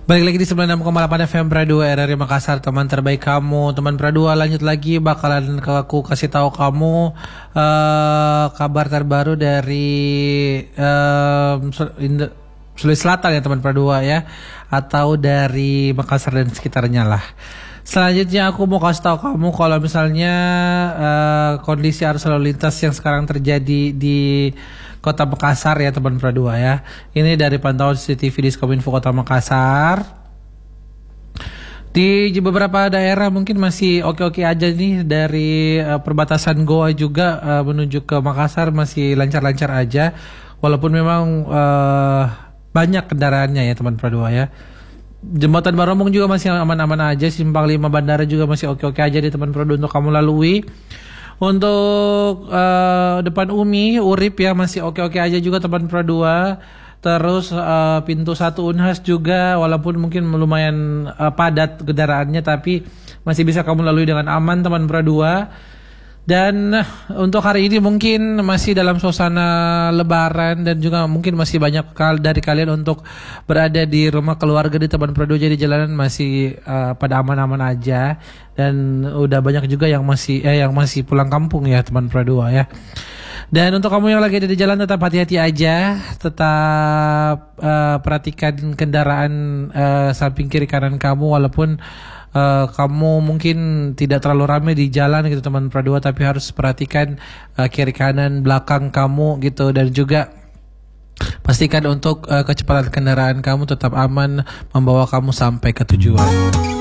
Balik lagi di 96,8 FM Pradua RRI Makassar, teman terbaik kamu. Teman Pradua, lanjut lagi bakalan aku kasih tahu kamu kabar terbaru dari Sulawesi Selatan ya teman Pradua ya, atau dari Makassar dan sekitarnya lah. Selanjutnya aku mau kasih tahu kamu kalau misalnya kondisi arus lalu lintas yang sekarang terjadi di Kota Makassar ya teman Pradua ya. Ini dari pantauan CCTV di Kominfo Kota Makassar. Di beberapa daerah mungkin masih oke-oke aja nih, dari perbatasan Goa juga menuju ke Makassar masih lancar-lancar aja. Walaupun memang banyak kendaraannya ya teman Pradua ya. Jembatan Baromong juga masih aman-aman aja. Simpang 5 Bandara juga masih oke-oke aja di teman Pradua untuk kamu lalui. Untuk depan Umi, Urip ya masih oke-oke aja juga teman Pradua. Terus pintu 1 Unhas juga walaupun mungkin lumayan padat kendaraannya, tapi masih bisa kamu lalui dengan aman teman Pradua. Dan untuk hari ini mungkin masih dalam suasana lebaran dan juga mungkin masih banyak dari kalian untuk berada di rumah keluarga di teman Pradua, jadi jalanan masih pada aman-aman aja, dan udah banyak juga yang masih pulang kampung ya teman Pradua ya. Dan untuk kamu yang lagi ada di jalan tetap hati-hati aja, tetap perhatikan kendaraan samping kiri kanan kamu, walaupun kamu mungkin tidak terlalu ramai di jalan gitu teman Pradua, tapi harus perhatikan kiri kanan belakang kamu gitu, dan juga pastikan untuk kecepatan kendaraan kamu tetap aman membawa kamu sampai ke tujuan.